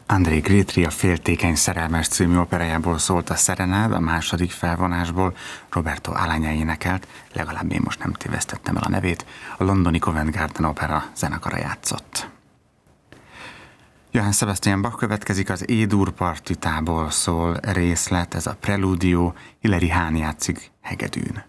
André Grétry a Féltékeny szerelmes című operájából szólt a Serenade, a második felvonásból Roberto Alagna énekelt, legalább én most nem tévesztettem el a nevét, a londoni Covent Garden Opera zenekara játszott. Johann Sebastian Bach következik, az E-dur partitából szól részlet, ez a Preludio, Hilary Hahn játszik hegedűn.